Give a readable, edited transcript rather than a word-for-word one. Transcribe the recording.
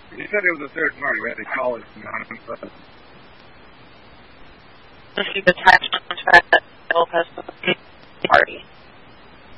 You said it was a third party. We had to call it anonymous. So she's attached